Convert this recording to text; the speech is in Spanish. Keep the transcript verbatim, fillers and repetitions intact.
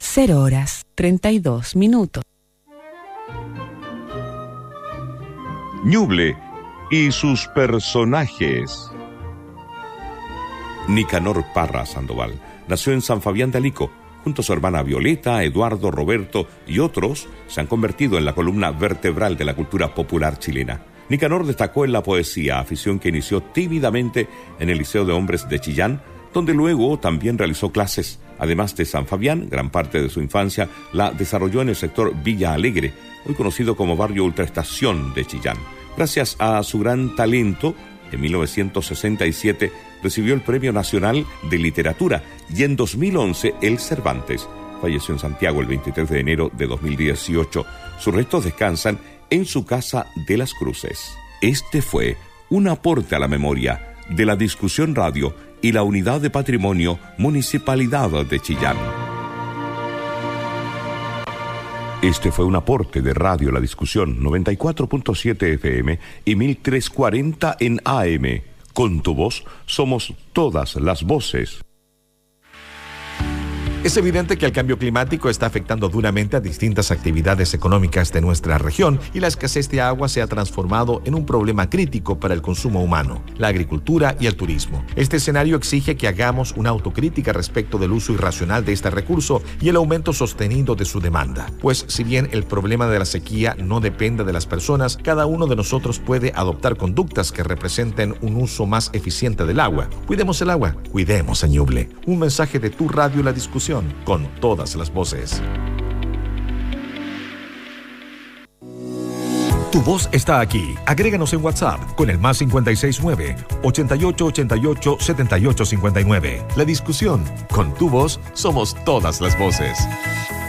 cero horas treinta y dos minutos. Ñuble y sus personajes. Nicanor Parra Sandoval nació en San Fabián de Alico. Junto a su hermana Violeta, Eduardo, Roberto y otros, se han convertido en la columna vertebral de la cultura popular chilena. Nicanor destacó en la poesía, afición que inició tímidamente en el Liceo de Hombres de Chillán, donde luego también realizó clases. Además de San Fabián, gran parte de su infancia la desarrolló en el sector Villa Alegre, hoy conocido como barrio Ultraestación de Chillán. Gracias a su gran talento, en mil novecientos sesenta y siete recibió el Premio Nacional de Literatura y en dos mil once el Cervantes. Falleció en Santiago el veintitrés de enero de dos mil dieciocho. Sus restos descansan en su casa de Las Cruces. Este fue un aporte a la memoria de la Discusión Radio y la Unidad de Patrimonio Municipalidad de Chillán. Este fue un aporte de Radio La Discusión, noventa y cuatro punto siete F M y mil trescientos cuarenta en A M. Con tu voz somos todas las voces. Es evidente que el cambio climático está afectando duramente a distintas actividades económicas de nuestra región y la escasez de agua se ha transformado en un problema crítico para el consumo humano, la agricultura y el turismo. Este escenario exige que hagamos una autocrítica respecto del uso irracional de este recurso y el aumento sostenido de su demanda. Pues si bien el problema de la sequía no depende de las personas, cada uno de nosotros puede adoptar conductas que representen un uso más eficiente del agua. Cuidemos el agua, cuidemos a Ñuble. Un mensaje de tu radio La Discusión, con todas las voces. Tu voz está aquí. Agréganos en WhatsApp con el más cinco seis nueve, ochenta y ocho ochenta y ocho, setenta y ocho cincuenta y nueve. La Discusión, con tu voz somos todas las voces.